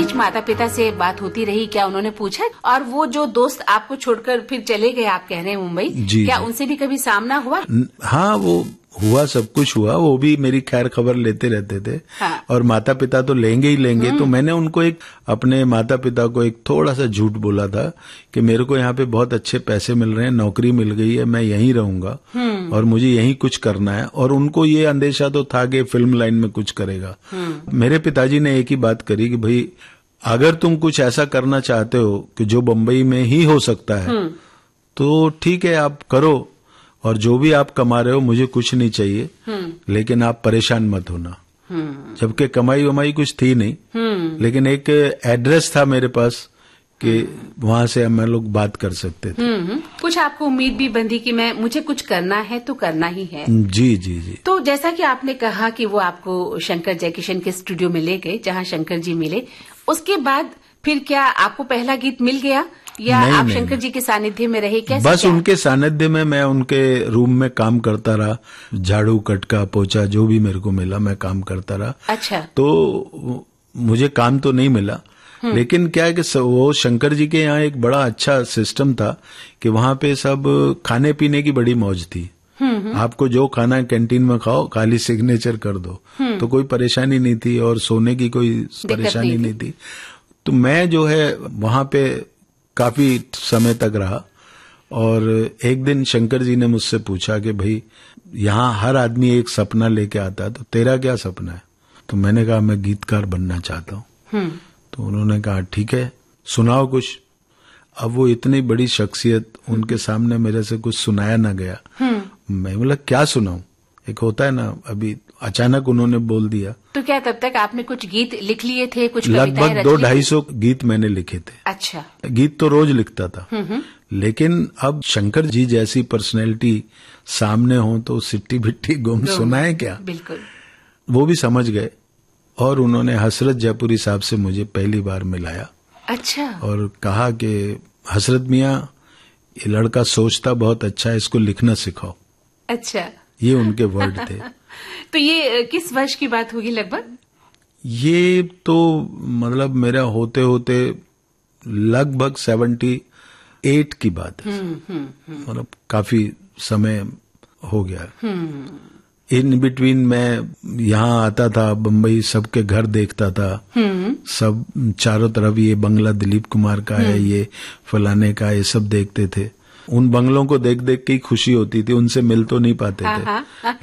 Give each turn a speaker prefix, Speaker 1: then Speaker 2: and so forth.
Speaker 1: बीच माता पिता से बात होती रही, क्या उन्होंने पूछा? और वो जो दोस्त आपको छोड़कर फिर चले गए, आप कह रहे हैं मुंबई, क्या उनसे भी कभी सामना हुआ?
Speaker 2: हाँ, वो हुआ, सब कुछ हुआ। वो भी मेरी खैर खबर लेते रहते थे। हाँ। और माता पिता तो लेंगे ही लेंगे। तो मैंने उनको अपने माता पिता को एक थोड़ा सा झूठ बोला था कि मेरे को यहाँ पे बहुत अच्छे पैसे मिल रहे हैं, नौकरी मिल गई है, मैं यहीं रहूंगा और मुझे यहीं कुछ करना है। और उनको ये अंदेशा तो था कि फिल्म लाइन में कुछ करेगा। मेरे पिताजी ने एक ही बात करी कि भाई अगर तुम कुछ ऐसा करना चाहते हो कि जो बम्बई में ही हो सकता है तो ठीक है, आप करो, और जो भी आप कमा रहे हो मुझे कुछ नहीं चाहिए, लेकिन आप परेशान मत होना। जबकि कमाई वमाई कुछ थी नहीं, लेकिन एक एड्रेस था मेरे पास कि वहां से हम लोग बात कर सकते थे।
Speaker 1: कुछ आपको उम्मीद भी बंधी कि मुझे कुछ करना है तो करना ही है।
Speaker 2: जी जी जी।
Speaker 1: तो जैसा कि आपने कहा कि वो आपको शंकर जयकिशन के स्टूडियो में ले गए, जहां शंकर जी मिले, उसके बाद फिर क्या आपको पहला गीत मिल गया या
Speaker 2: नहीं,
Speaker 1: आप
Speaker 2: नहीं,
Speaker 1: शंकर जी के सानिध्य में रहे? कैसे?
Speaker 2: बस उनके सानिध्य में मैं उनके रूम में काम करता रहा, झाड़ू कटका पोछा जो भी मेरे को मिला मैं काम करता रहा।
Speaker 1: अच्छा।
Speaker 2: तो मुझे काम तो नहीं मिला, लेकिन क्या है कि वो शंकर जी के यहाँ एक बड़ा अच्छा सिस्टम था कि वहां पे सब खाने पीने की बड़ी मौज थी। आपको जो खाना कैंटीन में खाओ, खाली सिग्नेचर कर दो, तो कोई परेशानी नहीं थी और सोने की कोई परेशानी नहीं थी। तो मैं जो है वहां पे काफी समय तक रहा। और एक दिन शंकर जी ने मुझसे पूछा कि भाई यहाँ हर आदमी एक सपना लेके आता है, तो तेरा क्या सपना है? तो मैंने कहा मैं गीतकार बनना चाहता हूँ। तो उन्होंने कहा ठीक है, सुनाओ कुछ। अब वो इतनी बड़ी शख्सियत, उनके सामने मेरे से कुछ सुनाया ना गया। मैं बोला क्या सुनाऊं? एक होता है ना, अभी अचानक उन्होंने बोल दिया।
Speaker 1: तो क्या तब तक आपने कुछ गीत लिख लिए थे? कुछ
Speaker 2: लगभग 200-250 गीत मैंने लिखे थे।
Speaker 1: अच्छा।
Speaker 2: गीत तो रोज लिखता था, लेकिन अब शंकर जी जैसी पर्सनैलिटी सामने हो तो सिट्टी बिट्टी गुम सुनाए क्या?
Speaker 1: बिल्कुल।
Speaker 2: वो भी समझ गए और उन्होंने हसरत जयपुरी साहब से मुझे पहली बार मिलाया।
Speaker 1: अच्छा।
Speaker 2: और कहा कि हसरत मियां, ये लड़का सोचता बहुत अच्छा है, इसको लिखना सिखाओ।
Speaker 1: अच्छा।
Speaker 2: ये उनके वर्ड थे।
Speaker 1: तो ये किस वर्ष की बात होगी लगभग?
Speaker 2: ये तो मतलब मेरा होते होते लगभग 78 की बात है। मतलब काफी समय हो गया। इन बिटवीन मैं यहाँ आता था बम्बई, सबके घर देखता था। सब चारों तरफ ये बंगला दिलीप कुमार का है, ये फलाने का, ये सब देखते थे। उन बंगलों को देख देख के ही खुशी होती थी, उनसे मिल तो नहीं पाते थे।